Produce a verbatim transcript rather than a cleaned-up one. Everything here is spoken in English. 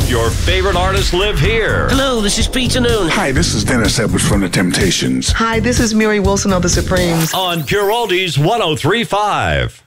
of your favorite artists live here. Hello, this is Peter Noon. Hi, this is Dennis Edwards from The Temptations. Hi, this is Mary Wilson of The Supremes. On Pure Oldies one oh three point five.